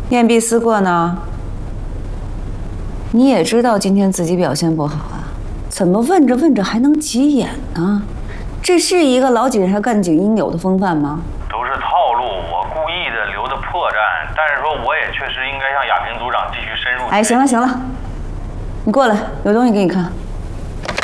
面壁思过呢？你也知道今天自己表现不好啊，怎么问着问着还能急眼呢？这是一个老警察干警应有的风范吗？ 都是套路，我故意的留的破绽，但是说我也确实应该向亚平组长继续深入。 哎，行了行了，你过来，有东西给你看。